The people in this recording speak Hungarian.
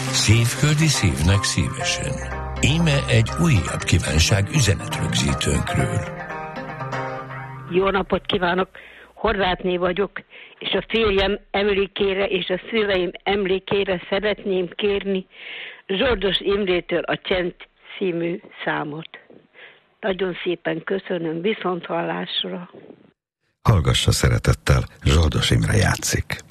Szívföldi szívnek szívesen. Íme egy újabb kívánság üzenetrögzítőnkről. Jó napot kívánok! Horvátné vagyok, és a férjem emlékére és a szüleim emlékére szeretném kérni Zsoldos Imrétől a Csend című számot. Nagyon szépen köszönöm, viszonthallásra! Hallgassa szeretettel, Zsoldos Imre játszik.